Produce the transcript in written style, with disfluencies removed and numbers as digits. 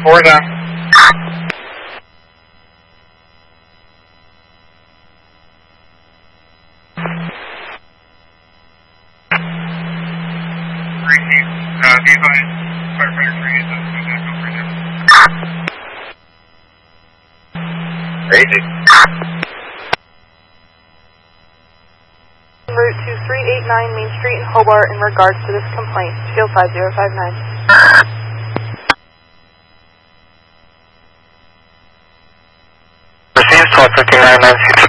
4 down. Crazy. Route 2389 Main Street in Hobart in regards to this complaint. Field 5059. Received 1259,